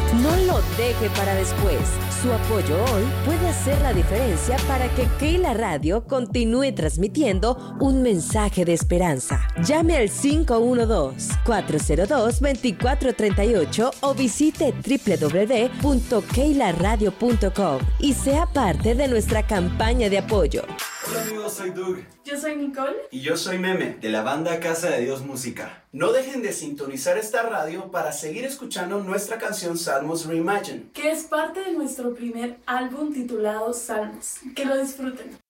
No lo deje para después. Su apoyo hoy puede hacer la diferencia para que Keila Radio continúe transmitiendo un mensaje de esperanza. Llame al 512-402-2438 o visite www.keilaradio.com y sea parte de nuestra campaña de apoyo. Hola amigos, soy Doug. Yo soy Nicole. Y yo soy Meme, de la banda Casa de Dios Música. No dejen de sintonizar esta radio para seguir escuchando nuestra canción Salmos Reimagine, que es parte de nuestro primer álbum titulado Salmos. Que lo disfruten.